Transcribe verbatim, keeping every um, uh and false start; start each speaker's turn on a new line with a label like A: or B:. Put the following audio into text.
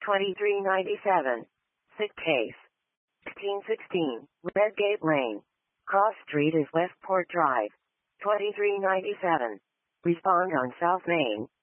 A: twenty-three ninety-seven. Sick case. sixteen sixteen, Redgate Lane. Cross Street is Westport Drive. twenty-three ninety-seven. Respond on South Main.